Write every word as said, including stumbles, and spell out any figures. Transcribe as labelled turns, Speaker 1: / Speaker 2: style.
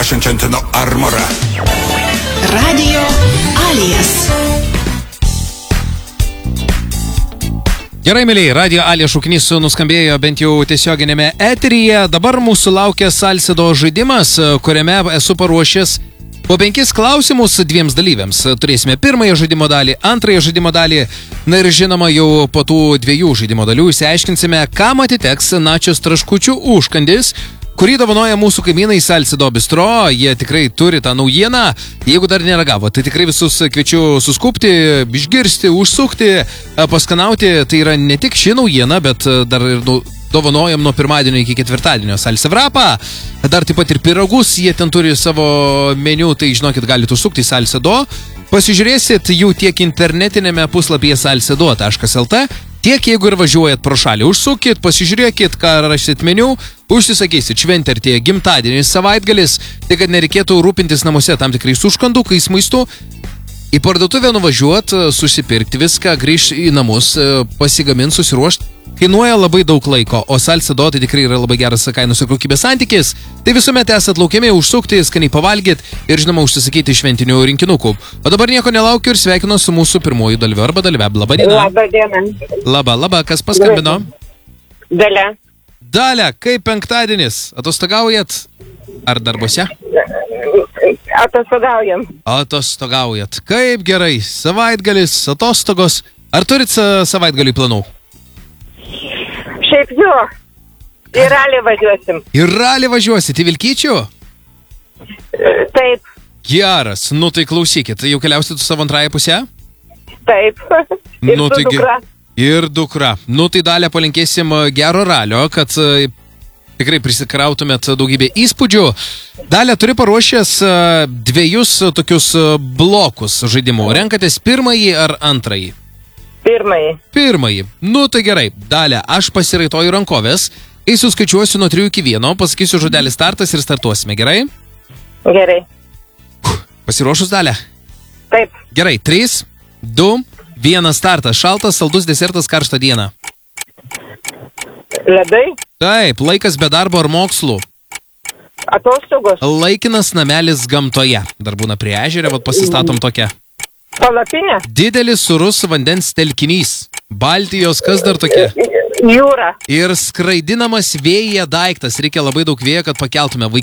Speaker 1: Cinquecento Armora.
Speaker 2: Radio Alijas.
Speaker 3: Gerai, mėlyje, Radio Alijas šūkinys nuskambėjo bent jau tiesioginėme eteryje. Dabar mūsų laukia Salsido žaidimas, kuriame esu paruošęs po penkis klausimus dviems dalyviams. Turėsime pirmąją žaidimo dalį, antrąją žaidimo dalį. Na ir žinoma, jau po tų dviejų žaidimo dalių išsiaiškinsime, kam atiteks Načios traškučių užkandis, kurį dovanoja mūsų kaimynai Salsido bistro. Jie tikrai turi tą naujieną. Jeigu dar neragavo, tai tikrai visus kviečiu suskupti, išgirsti, užsukti, paskanauti. Tai yra ne tik ši naujiena, bet dar ir dovanojam nuo pirmadienio iki ketvirtadienio Salsi Vrapą. Dar taip pat ir pyragus, jie ten turi savo meniu, tai žinokit, galite užsukti į Salsido. Pasižiūrėsit jų tiek internetinėme puslapyje salsido taškas lt, tiek jeigu ir važiuojat pro šalį. Užsukit, pasižiūrėkit, ką rašysit meniu, užsisakysit šventę artėja gimtadienis, savaitgalis, tai kad nereikėtų rūpintis namuose tam tikrais užkandukais, maistu. Į parduotuvę nuvažiuot, susipirkti viską, grįžti į namus, pasigamint, susiruošti. Kainuoja labai daug laiko, o Salsido tai tikrai yra labai geras kainos ir kokybės santykis. Tai visuomet esat laukiami užsukti, skaniai pavalgyti ir žinoma užsisakyti šventinių rinkinukų. O dabar nieko nelaukiu ir sveikinu su mūsų pirmoju dalyviu arba dalyve. Labą dieną.
Speaker 4: Labą dieną.
Speaker 3: Labą, labą, kas paskambino?
Speaker 4: Dalia.
Speaker 3: Dalia, kaip penktadienis? Atostogaujat? Ar darbuose?
Speaker 4: Atostogaujam.
Speaker 3: Atostogaujat. Kaip gerai. Savaitgalis, atostogos. Ar turit savaitgalį planų?
Speaker 4: Šiaip jo. Į ralį važiuosim.
Speaker 3: Į ralį važiuosit, į Vilkyčių?
Speaker 4: Taip.
Speaker 3: Geras. Nu tai klausykit, jau keliausit su savo antrąją pusę?
Speaker 4: Taip. Ir
Speaker 3: nu,
Speaker 4: su
Speaker 3: taigi,
Speaker 4: dukra.
Speaker 3: Ir dukra. Nu tai Dalia, palinkėsim gero ralio, kad uh, tikrai prisikrautumėt daugybę įspūdžių. Dalia, turi paruošęs uh, dviejus uh, tokius uh, blokus žaidimų. Renkatės pirmąjį ar antrąjį?
Speaker 4: Pirmąjį.
Speaker 3: Pirmąjį. Nu tai gerai. Dalia, aš pasiraitoju rankovės, kai suskaičiuosiu nuo trijų iki vieno, pasakysiu žodelį startas ir startuosime, gerai?
Speaker 4: Gerai.
Speaker 3: Pasiruošus, Dalia?
Speaker 4: Taip.
Speaker 3: Gerai, trys, du, vienas startas. Šaltas, saldus desertas karštą dieną.
Speaker 4: Ledai.
Speaker 3: Taip, laikas be darbo ar mokslų.
Speaker 4: Atostogos.
Speaker 3: Laikinas namelis gamtoje. Dar būna prie ežerio, vat pasistatom tokią.
Speaker 4: Palapinė.
Speaker 3: Didelis surus vandens telkinys. Baltijos, kas dar tokia?
Speaker 4: Jūra.
Speaker 3: Ir skraidinamas vėjyje daiktas. Reikia labai daug vėjo, kad pakeltume.